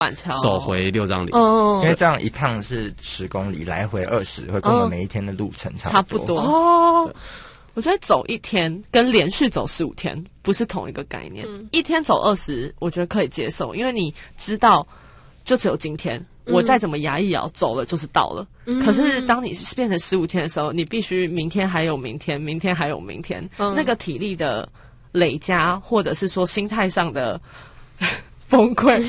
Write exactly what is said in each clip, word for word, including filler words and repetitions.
板桥走回六张犁。 哦，因为这样一趟是十公里，来回二十，会跟我们每一天的路程差不多。 差不多哦。我觉得走一天跟连续走十五天不是同一个概念。嗯、一天走二十，我觉得可以接受，因为你知道就只有今天，嗯、我再怎么牙一咬走了就是到了。嗯、可是当你变成十五天的时候，你必须明天还有明天，明天还有明天，嗯、那个体力的累加，或者是说心态上的崩溃。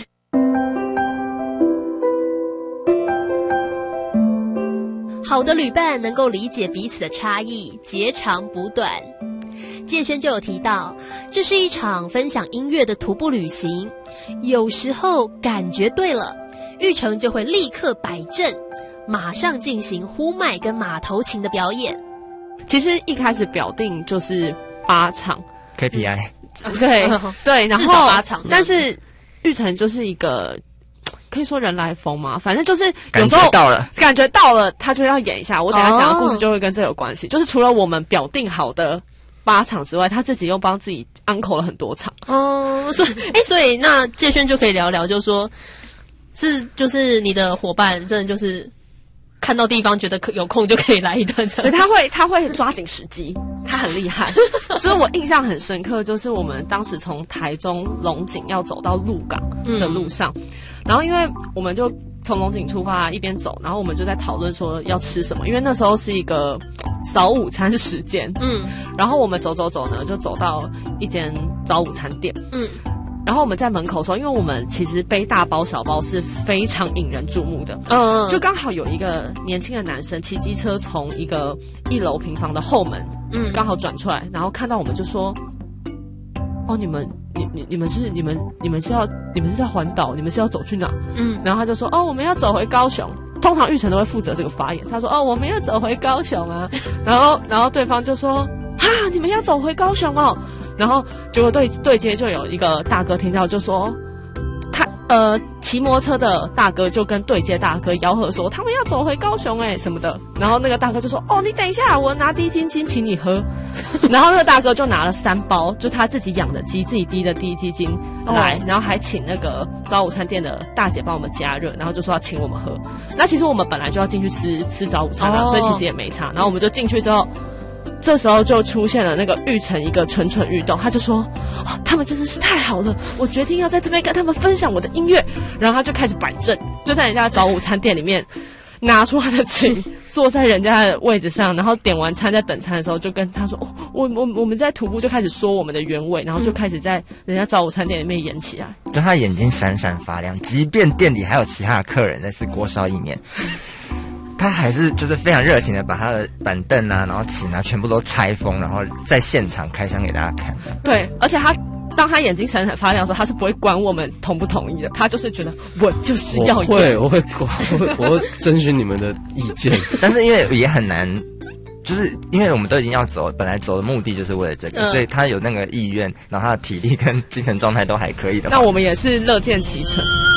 好的旅伴能够理解彼此的差异，截长补短。介轩就有提到，这是一场分享音乐的徒步旅行，有时候感觉对了，玉成就会立刻摆正，马上进行呼麦跟马头琴的表演。 其实一开始表定就是八场 K P I， 对对，然后至少八场， 但是玉成就是一个。可以说人来疯吗？反正就是有时候感觉到了， 感觉到了，他就要演一下。我等一下讲的故事就会跟这有关系。Oh. 就是除了我们表定好的八场之外，他自己又帮自己 uncle 了很多场。 哦、oh, ，所以哎，所以那介轩就可以聊聊，就是说，是就是你的伙伴真的就是看到地方觉得可有空就可以来一段这样。 对，他会他会抓紧时机，他很厉害。就是我印象很深刻，就是我们当时从台中龙井要走到鹿港的路上。嗯，然后因为我们就从龙井出发，一边走，然后我们就在讨论说要吃什么，因为那时候是一个早午餐时间。嗯，然后我们走走走呢，就走到一间早午餐店。嗯，然后我们在门口的时候，因为我们其实背大包小包是非常引人注目的。嗯，就刚好有一个年轻的男生骑机车从一个一楼平房的后门，嗯，刚好转出来，然后看到我们就说：“哦，你们。”你你你们是你们你们是要你们是要环岛，你们是要走去哪？嗯，然后他就说哦，我们要走回高雄。通常玉成都会负责这个发言。他说哦，我们要走回高雄啊。然后然后对方就说哈，你们要走回高雄哦。然后结果对对接就有一个大哥听到就说他呃骑摩托车的大哥就跟对接大哥吆喝说他们要走回高雄哎、欸、什么的。然后那个大哥就说哦，你等一下，我拿低筋筋请你喝。然后那个大哥就拿了三包，就他自己养的鸡，自己滴的滴鸡精来，然后还请那个早午餐店的大姐帮我们加热，然后就说要请我们喝。那其实我们本来就要进去吃吃早午餐了，所以其实也没差。然后我们就进去之后，这时候就出现了那个玉成一个蠢蠢欲动，他就说、哦、他们真的是太好了，我决定要在这边跟他们分享我的音乐。然后他就开始摆正，就在人家早午餐店里面拿出他的琴，坐在人家的位置上，然后点完餐在等餐的时候就跟他说、哦、我我我们在徒步，就开始说我们的原委，然后就开始在人家早午餐店里面演起来。 就他眼睛闪闪发亮，即便店里还有其他的客人在吃锅烧意面，他还是就是非常热情的把他的板凳啊，然后琴啊全部都拆封，然后在现场开箱给大家看。 对，而且他当他眼睛闪闪发亮的时候，他是不会管我们同不同意的，他就是觉得我就是要我会我会我会我会征询你们的意见。 但是因为也很难，就是因为我们都已经要走，本来走的目的就是为了这个、嗯、所以他有那个意愿，然后他的体力跟精神状态都还可以的话， 那我们也是乐见其成。